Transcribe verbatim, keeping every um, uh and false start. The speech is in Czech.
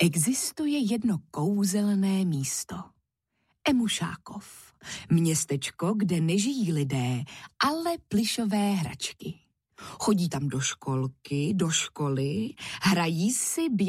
Existuje jedno kouzelné místo. Emušákov. Městečko, kde nežijí lidé, ale plyšové hračky. Chodí tam do školky, do školy, hrají si,